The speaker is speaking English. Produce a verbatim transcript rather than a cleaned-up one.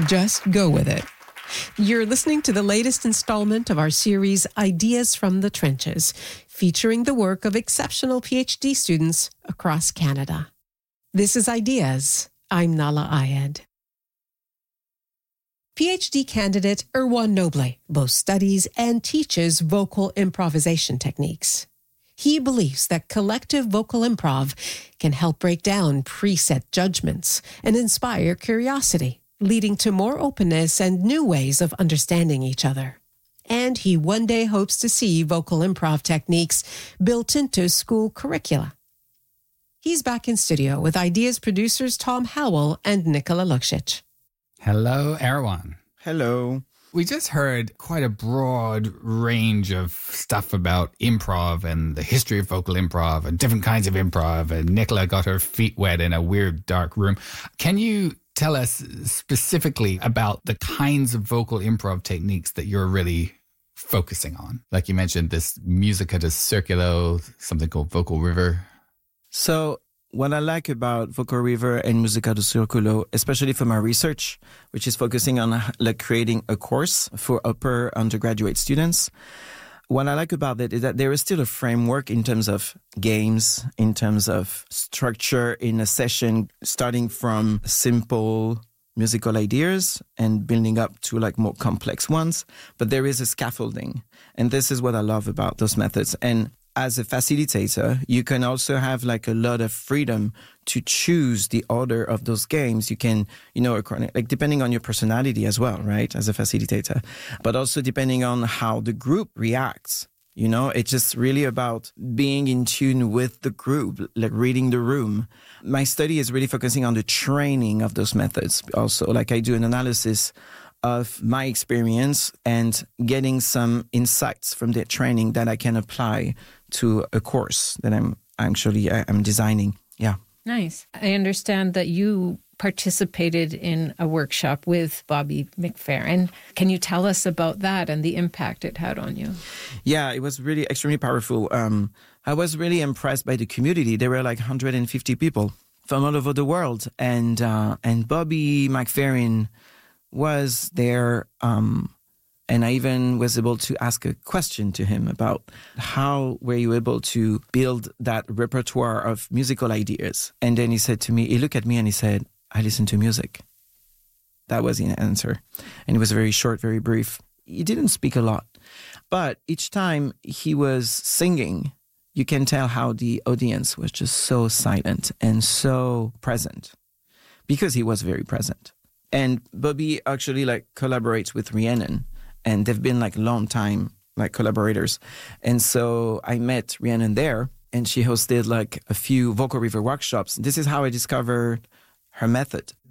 just go with it. You're listening to the latest installment of our series, Ideas from the Trenches, featuring the work of exceptional PhD students across Canada. This is Ideas. I'm Nahlah Ayed. PhD candidate Erwan Noble both studies and teaches vocal improvisation techniques. He believes that collective vocal improv can help break down preset judgments and inspire curiosity, leading to more openness and new ways of understanding each other. And he one day hopes to see vocal improv techniques built into school curricula. He's back in studio with Ideas producers Tom Howell and Nikola Luksic. Hello, Erwan. Hello. We just heard quite a broad range of stuff about improv and the history of vocal improv and different kinds of improv, and Nikola got her feet wet in a weird dark room. Can you tell us specifically about the kinds of vocal improv techniques that you're really focusing on? Like you mentioned, this Musica de Circulo, something called Vocal River. So what I like about Vocal River and Musica de Circulo, especially for my research, which is focusing on like creating a course for upper undergraduate students, what I like about it is that there is still a framework in terms of games, in terms of structure in a session, starting from simple musical ideas and building up to like more complex ones. But there is a scaffolding. And this is what I love about those methods. And as a facilitator, you can also have like a lot of freedom to choose the order of those games. You can, you know, like depending on your personality as well, right? As a facilitator, but also depending on how the group reacts. You know, it's just really about being in tune with the group, like reading the room. My study is really focusing on the training of those methods. Also, like I do an analysis of my experience and getting some insights from that training that I can apply to a course that I'm actually I'm designing. Yeah. Nice. I understand that you participated in a workshop with Bobby McFerrin. Can you tell us about that and the impact it had on you? Yeah, it was really extremely powerful. Um, I was really impressed by the community. There were like one hundred fifty people from all over the world. And, uh, and Bobby McFerrin was there, um, and I even was able to ask a question to him about how were you able to build that repertoire of musical ideas. And then he said to me, he looked at me and he said, I listen to music. That was the answer. And it was very short, very brief. He didn't speak a lot. But each time he was singing, you can tell how the audience was just so silent and so present because he was very present. And Bobby actually like collaborates with Rhiannon, and they've been like long time like collaborators. And so I met Rhiannon there, and she hosted like a few Vocal River workshops. This is how I discovered her method.